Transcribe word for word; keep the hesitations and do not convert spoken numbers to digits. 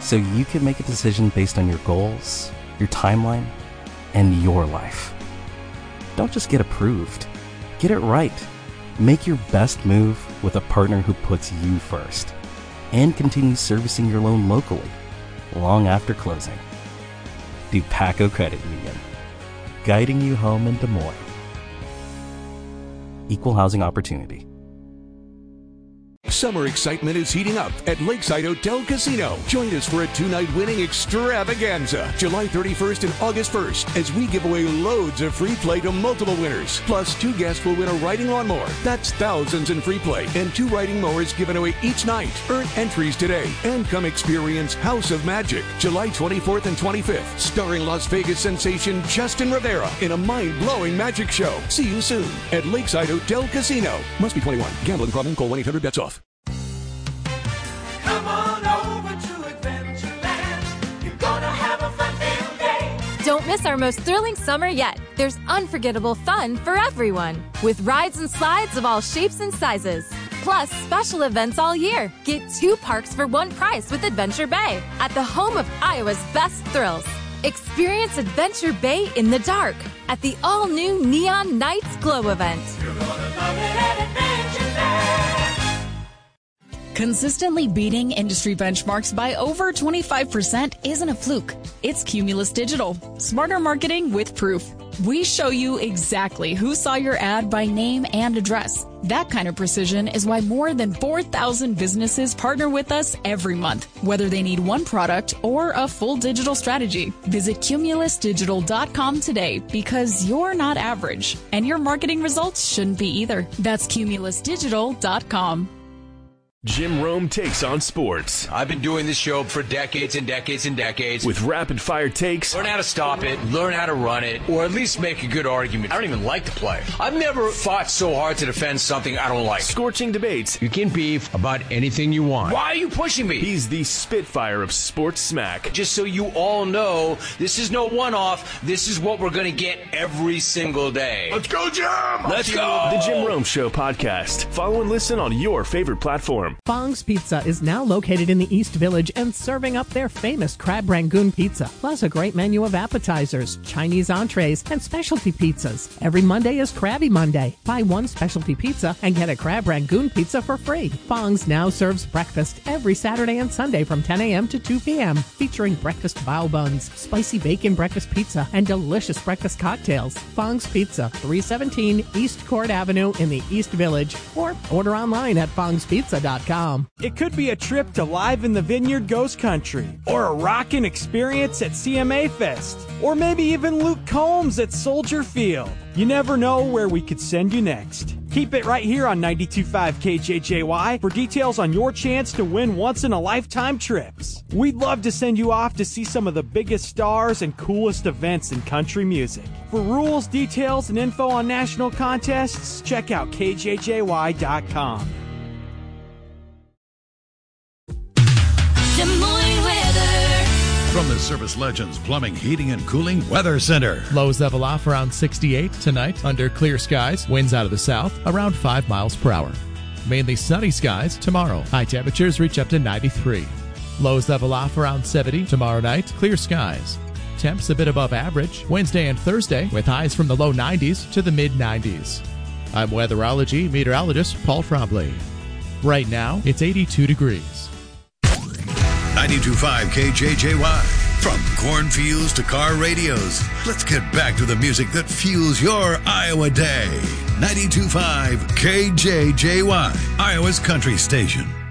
so you can make a decision based on your goals, your timeline, and your life. Don't just get approved. Get it right. Make your best move with a partner who puts you first and continues servicing your loan locally long after closing. Dupaco Credit Union, guiding you home in Des Moines. Equal housing opportunity. Summer excitement is heating up at Lakeside Hotel Casino. Join us for a two-night winning extravaganza, July thirty-first and August first, as we give away loads of free play to multiple winners. Plus, two guests will win a riding lawnmower. That's thousands in free play, and two riding mowers given away each night. Earn entries today and come experience House of Magic, July twenty-fourth and twenty-fifth, starring Las Vegas sensation Justin Rivera in a mind-blowing magic show. See you soon at Lakeside Hotel Casino. Must be twenty-one. Gambling problem? Call one eight hundred bets off. Come on over to Adventureland. You're gonna have a fun-filled day. Don't miss our most thrilling summer yet. There's unforgettable fun for everyone, with rides and slides of all shapes and sizes. Plus, special events all year. Get two parks for one price with Adventure Bay, at the home of Iowa's best thrills. Experience Adventure Bay in the dark at the all-new Neon Nights Glow event. You're gonna love it at Adventureland. Consistently beating industry benchmarks by over twenty-five percent isn't a fluke. It's Cumulus Digital. Smarter marketing with proof. We show you exactly who saw your ad by name and address. That kind of precision is why more than four thousand businesses partner with us every month, whether they need one product or a full digital strategy. Visit cumulus digital dot com today, because you're not average, and your marketing results shouldn't be either. That's cumulus digital dot com. Jim Rome takes on sports. I've been doing this show for decades and decades and decades. With rapid-fire takes. Learn how to stop it, learn how to run it, or at least make a good argument. I don't even like to play. I've never fought so hard to defend something I don't like. Scorching debates. You can beef about anything you want. Why are you pushing me? He's the Spitfire of sports smack. Just so you all know, this is no one-off. This is what we're going to get every single day. Let's go, Jim! Let's go! The Jim Rome Show podcast. Follow and listen on your favorite platform. Fong's Pizza is now located in the East Village and serving up their famous crab rangoon pizza, plus a great menu of appetizers, Chinese entrees, and specialty pizzas. Every Monday is Krabby Monday. Buy one specialty pizza and get a crab rangoon pizza for free. Fong's now serves breakfast every Saturday and Sunday from ten a.m. to two p.m., featuring breakfast bao buns, spicy bacon breakfast pizza, and delicious breakfast cocktails. Fong's Pizza, three seventeen East Court Avenue in the East Village, or order online at fongs pizza dot com. It could be a trip to Live in the Vineyard Ghost Country, or a rockin' experience at C M A Fest, or maybe even Luke Combs at Soldier Field. You never know where we could send you next. Keep it right here on ninety-two point five K J J Y for details on your chance to win once-in-a-lifetime trips. We'd love to send you off to see some of the biggest stars and coolest events in country music. For rules, details, and info on national contests, check out K J J Y dot com. Des Moines weather. From the Service Legends Plumbing, Heating, and Cooling Weather Center. Lows level off around sixty-eight tonight under clear skies. Winds out of the south around five miles per hour. Mainly sunny skies tomorrow. High temperatures reach up to ninety-three. Lows level off around seventy tomorrow night. Clear skies. Temps a bit above average Wednesday and Thursday, with highs from the low nineties to the mid nineties. I'm weatherology meteorologist Paul Trombley. Right now, it's eighty-two degrees. ninety-two point five K J J Y. From cornfields to car radios, let's get back to the music that fuels your Iowa day. ninety-two point five K J J Y, Iowa's country station.